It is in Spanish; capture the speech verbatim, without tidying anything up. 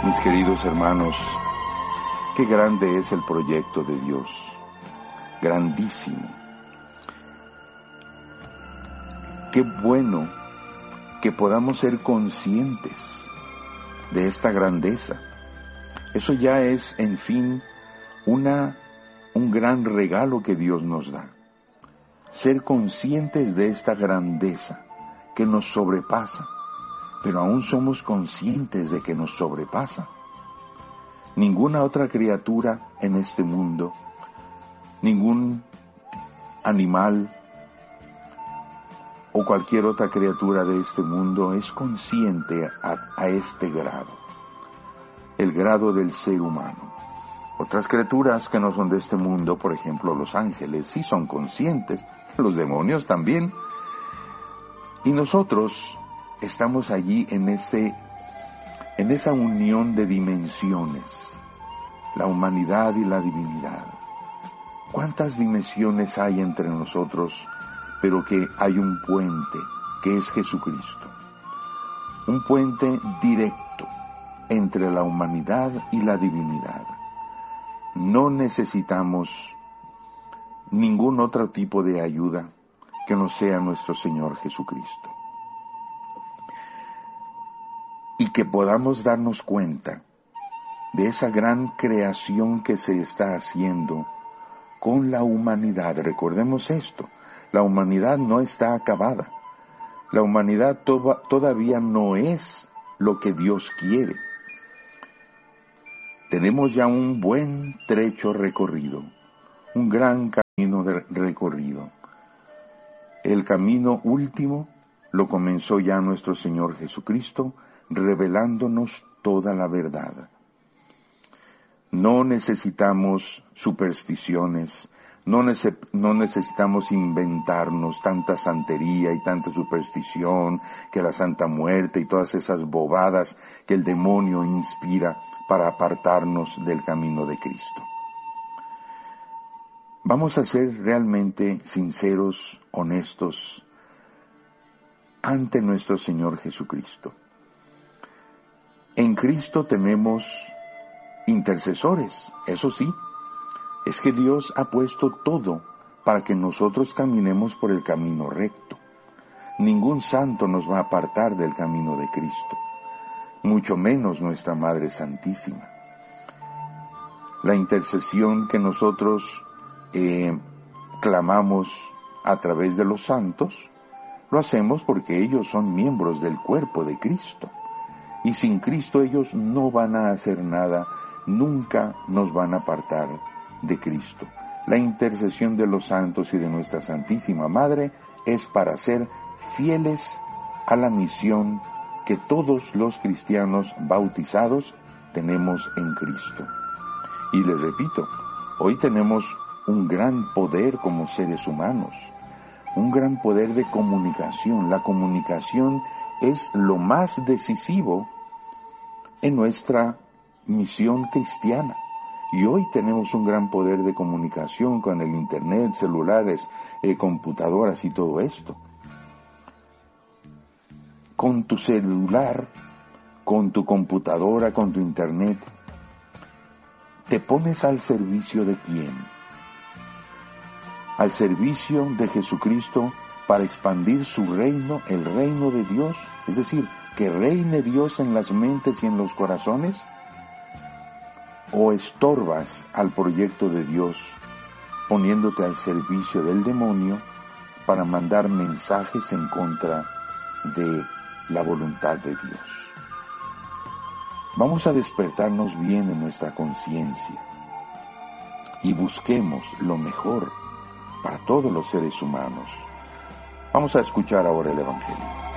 Mis queridos hermanos, qué grande es el proyecto de Dios, grandísimo. Qué bueno que podamos ser conscientes de esta grandeza. Eso ya es, en fin, una, un gran regalo que Dios nos da. Ser conscientes de esta grandeza que nos sobrepasa, pero aún somos conscientes de que nos sobrepasa. Ninguna otra criatura en este mundo, ningún animal o cualquier otra criatura de este mundo es consciente a, a este grado, el grado del ser humano. Otras criaturas que no son de este mundo, por ejemplo los ángeles, sí son conscientes, los demonios también, y nosotros estamos allí en ese, en esa unión de dimensiones, la humanidad y la divinidad. ¿Cuántas dimensiones hay entre nosotros? Pero que hay un puente, que es Jesucristo. Un puente directo entre la humanidad y la divinidad. No necesitamos ningún otro tipo de ayuda que no sea nuestro Señor Jesucristo. Y que podamos darnos cuenta de esa gran creación que se está haciendo con la humanidad. Recordemos esto, la humanidad no está acabada. La humanidad to- todavía no es lo que Dios quiere. Tenemos ya un buen trecho recorrido, un gran camino de recorrido. El camino último lo comenzó ya nuestro Señor Jesucristo, revelándonos toda la verdad. No necesitamos supersticiones, no, nece- no necesitamos inventarnos tanta santería y tanta superstición, que la Santa Muerte y todas esas bobadas que el demonio inspira para apartarnos del camino de Cristo. Vamos a ser realmente sinceros, honestos, ante nuestro Señor Jesucristo. En Cristo tenemos intercesores, eso sí, es que Dios ha puesto todo para que nosotros caminemos por el camino recto. Ningún santo nos va a apartar del camino de Cristo, mucho menos nuestra Madre Santísima. La intercesión que nosotros eh, clamamos a través de los santos, lo hacemos porque ellos son miembros del cuerpo de Cristo. Y sin Cristo ellos no van a hacer nada, nunca nos van a apartar de Cristo. La intercesión de los santos y de nuestra Santísima Madre es para ser fieles a la misión que todos los cristianos bautizados tenemos en Cristo. Y les repito, hoy tenemos un gran poder como seres humanos, un gran poder de comunicación. La comunicación es lo más decisivo en nuestra misión cristiana. Y hoy tenemos un gran poder de comunicación con el internet, celulares, eh, computadoras y todo esto. Con tu celular, con tu computadora, con tu internet, ¿te pones al servicio de quién? Al servicio de Jesucristo para expandir su reino, el reino de Dios, es decir, que reine Dios en las mentes y en los corazones, o estorbas al proyecto de Dios poniéndote al servicio del demonio para mandar mensajes en contra de la voluntad de Dios. Vamos a despertarnos bien en nuestra conciencia y busquemos lo mejor para todos los seres humanos. Vamos a escuchar ahora el Evangelio.